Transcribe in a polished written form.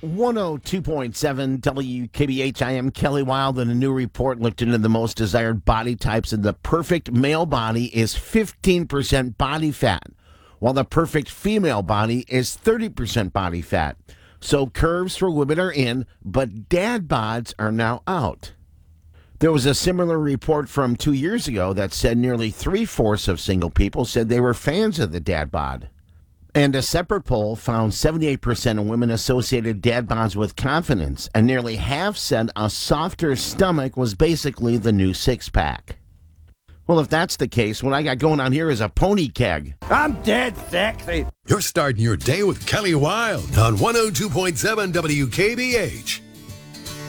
102.7 WKBH. I am Kelly Wild, and a new report looked into the most desired body types, and the perfect male body is 15% body fat, while the perfect female body is 30% body fat. So curves for women are in, but dad bods are now out. There was a similar report from 2 years ago that said nearly 3/4 of single people said they were fans of the dad bod. And a separate poll found 78% of women associated dad bods with confidence, and nearly half said a softer stomach was basically the new six-pack. Well, if that's the case, what I got going on here is a pony keg. I'm dead sexy. You're starting your day with Kelly Wild on 102.7 WKBH.